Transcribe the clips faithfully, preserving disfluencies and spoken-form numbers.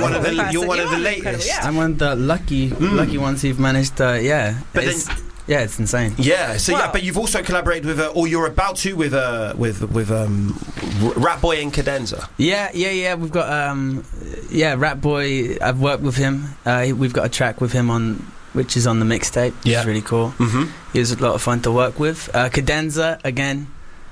you're one of the Classic. you're one of the Yeah, latest. incredible, yeah. I'm one of the lucky, Mm. lucky ones who've managed to, yeah. But it's, then- yeah, it's insane. Yeah, so yeah, Wow. but you've also collaborated with, uh, or you're about to with, uh, with with um, R- Rat Boy and Cadenza. Yeah, yeah, yeah. We've got, um, yeah, Rat Boy. I've worked with him. Uh, we've got a track with him on, which is on the mixtape. Which Yeah. is really cool. Mm-hmm. He was a lot of fun to work with. Uh, Cadenza again.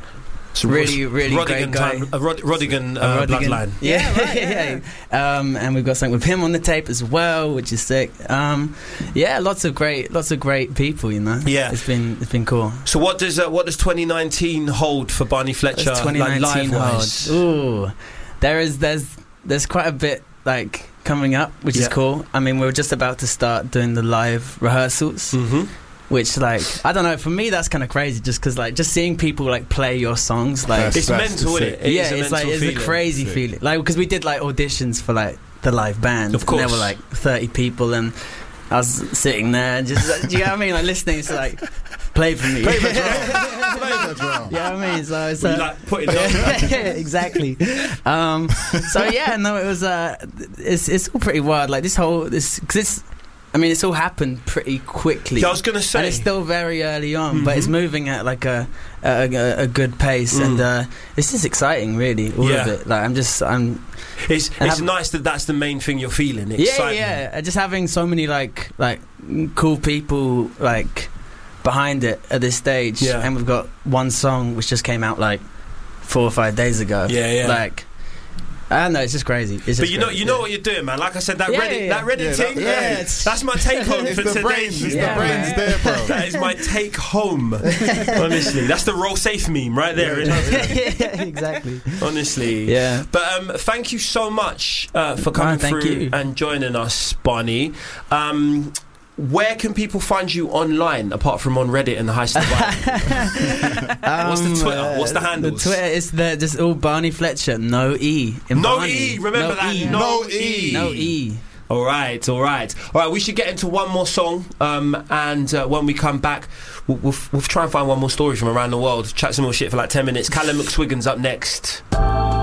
So Really, really Rodigan great guy. time- a Rod- Rodigan uh, Uh, Rodigan. bloodline. Yeah, Yeah, right, yeah. yeah. Um, and we've got something with him on the tape as well, which is sick. Um, yeah, lots of great, lots of great people. You know. Yeah. it's been it's been cool. So what does uh, what does twenty nineteen hold for Barney Fletcher? What's twenty nineteen like, hold? live-wise? Ooh, there is there's there's quite a bit like coming up, which is Yeah. cool. I mean, we're just about to start doing the live rehearsals, Mm-hmm. which like I don't know. For me, that's kind of crazy, just because like just seeing people like play your songs, like That's- It's that's mental, sick. isn't it? It yeah, is a it's like mental it's feeling. a crazy Sick. feeling. Like because we did like auditions for like the live band, Of course. and there were like thirty people, and I was sitting there, and just do you know what I mean? Like listening to like play for me. Play the drum. Play the drum. You know what I mean? So it's You uh, like put it down. yeah, exactly. Um, so yeah, no, it was. Uh, it's it's all pretty wild. Like this whole this because it's. I mean, it's all happened pretty quickly. Yeah, I was gonna and say. it's still very early on, Mhm. but it's moving at like a a, a, a good pace, Mm. and uh, it's just exciting, really. All Yeah. of it. Like I'm just I'm It's And it's have- nice that that's the main thing you're feeling. yeah Excitement. yeah. uh, Just having so many like like cool people like behind it at this stage, Yeah. and we've got one song which just came out like four or five days ago. Yeah, yeah. Like I don't know, it's just crazy. It's just But you know, crazy. you know what you're doing, man. Like I said, that Yeah, Reddit, yeah, that Reddit yeah. thing, Yeah, that- hey, yeah, it's- that's my take home It's for the today. brains. It's Yeah, the brains man. there, bro. That is my take home. Honestly, that's the roll safe meme right there. Yeah, isn't it? yeah, exactly. Honestly, Yeah. But um, thank you so much uh, for coming No, thank through you. and joining us, Barney. Um, where can people find you online apart from on Reddit and the High Step Vibe? What's the Um, Twitter? What's the uh, handles? The Twitter is the just all Barney Fletcher, no E. In No Barney. E, remember no that? E. No, No E. E. No E. All right, all right, all right. We should get into one more song, um, and uh, when we come back, we'll, we'll, we'll try and find one more story from around the world. Chat some more shit for like ten minutes. Callum McSwiggan's up next.